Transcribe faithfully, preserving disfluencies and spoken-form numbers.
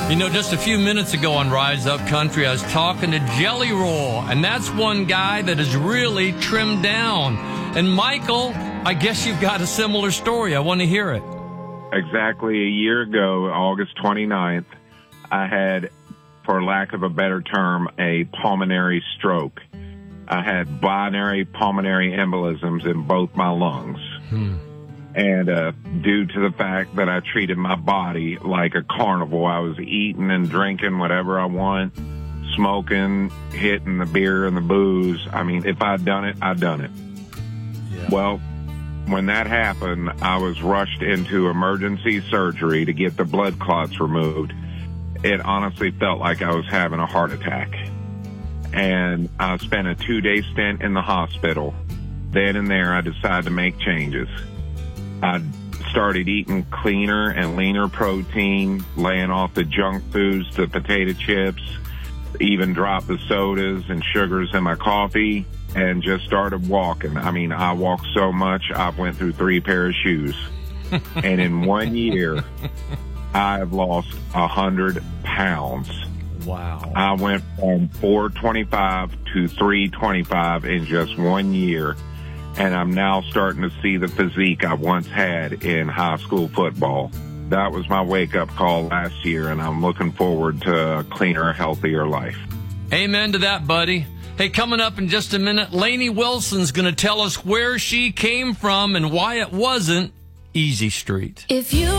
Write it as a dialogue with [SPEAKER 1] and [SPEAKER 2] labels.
[SPEAKER 1] You know, just a few minutes ago on Rise Up Country, I was talking to Jelly Roll, and that's one guy that is really trimmed down. And Michael, I guess you've got a similar story. I want to hear it.
[SPEAKER 2] Exactly a year ago, August twenty-ninth, I had, for lack of a better term, a pulmonary stroke. I had binary pulmonary embolisms in both my lungs. Hmm. And uh, due to the fact that I treated my body like a carnival, I was eating and drinking whatever I want, smoking, hitting the beer and the booze. I mean, if I'd done it, I'd done it. Yeah. Well, when that happened, I was rushed into emergency surgery to get the blood clots removed. It honestly felt like I was having a heart attack. And I spent a two-day stint in the hospital. Then and there, I decided to make changes. I started eating cleaner and leaner protein, laying off the junk foods, the potato chips, even dropped the sodas and sugars in my coffee, and just started walking. I mean, I walk so much, I went through three pairs of shoes. And in one year, I've lost one hundred pounds.
[SPEAKER 1] Wow.
[SPEAKER 2] I went from four twenty-five to three twenty-five in just one year. And I'm now starting to see the physique I once had in high school football. That was my wake-up call last year, and I'm looking forward to a cleaner, healthier life.
[SPEAKER 1] Amen to that, buddy. Hey, coming up in just a minute, Lainey Wilson's going to tell us where she came from and why it wasn't Easy Street.
[SPEAKER 3] If you